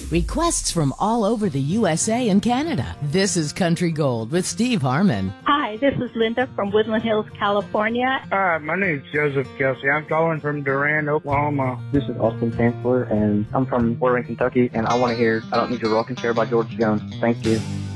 Requests from all over the USA and Canada. This is Country Gold with Steve Harmon. Hi, this is Linda from Woodland Hills, California. Hi, my name is Joseph Kelsey. I'm calling from Durand, Oklahoma. This is Austin Chancellor, and I'm from Warren, Kentucky, and I want to hear I Don't Need Your Rockin' Chair by George Jones. Thank you.